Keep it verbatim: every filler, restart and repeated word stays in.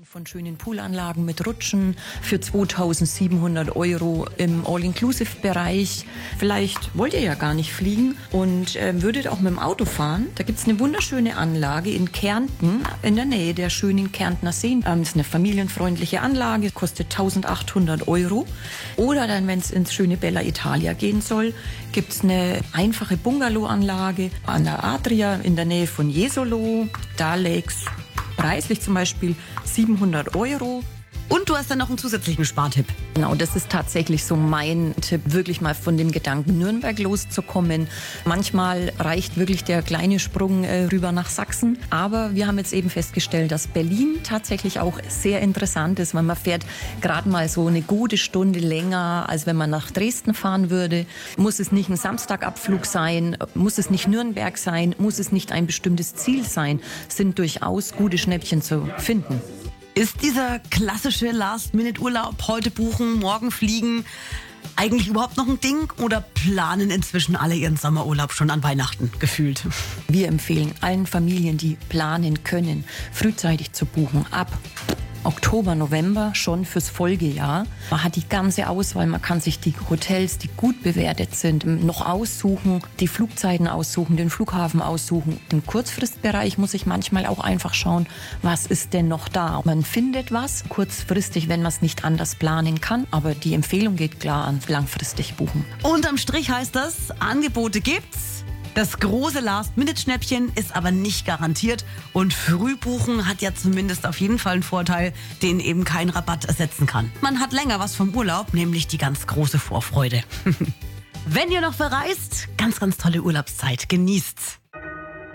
Von schönen Poolanlagen mit Rutschen für zweitausendsiebenhundert Euro im All-Inclusive-Bereich. Vielleicht wollt ihr ja gar nicht fliegen und äh, würdet auch mit dem Auto fahren. Da gibt es eine wunderschöne Anlage in Kärnten, in der Nähe der schönen Kärntner Seen. Ähm, das ist eine familienfreundliche Anlage, kostet eintausendachthundert Euro. Oder dann, wenn es ins schöne Bella Italia gehen soll, gibt es eine einfache Bungalow-Anlage an der Adria in der Nähe von Jesolo. Da läg's preislich zum Beispiel siebenhundert Euro. Und du hast dann noch einen zusätzlichen Spartipp. Genau, das ist tatsächlich so mein Tipp, wirklich mal von dem Gedanken Nürnberg loszukommen. Manchmal reicht wirklich der kleine Sprung äh, rüber nach Sachsen. Aber wir haben jetzt eben festgestellt, dass Berlin tatsächlich auch sehr interessant ist, weil man fährt gerade mal so eine gute Stunde länger, als wenn man nach Dresden fahren würde. Muss es nicht ein Samstagabflug sein, muss es nicht Nürnberg sein, muss es nicht ein bestimmtes Ziel sein, sind durchaus gute Schnäppchen zu finden. Ist dieser klassische Last-Minute-Urlaub, heute buchen, morgen fliegen, eigentlich überhaupt noch ein Ding oder planen inzwischen alle ihren Sommerurlaub schon an Weihnachten gefühlt? Wir empfehlen allen Familien, die planen können, frühzeitig zu buchen, ab Oktober, November schon fürs Folgejahr. Man hat die ganze Auswahl, man kann sich die Hotels, die gut bewertet sind, noch aussuchen, die Flugzeiten aussuchen, den Flughafen aussuchen. Im Kurzfristbereich muss ich manchmal auch einfach schauen, was ist denn noch da. Man findet was kurzfristig, wenn man es nicht anders planen kann, aber die Empfehlung geht klar an langfristig buchen. Unterm Strich heißt das, Angebote gibt's. Das große Last-Minute-Schnäppchen ist aber nicht garantiert und Frühbuchen hat ja zumindest auf jeden Fall einen Vorteil, den eben kein Rabatt ersetzen kann. Man hat länger was vom Urlaub, nämlich die ganz große Vorfreude. Wenn ihr noch verreist, ganz, ganz tolle Urlaubszeit. Genießt's!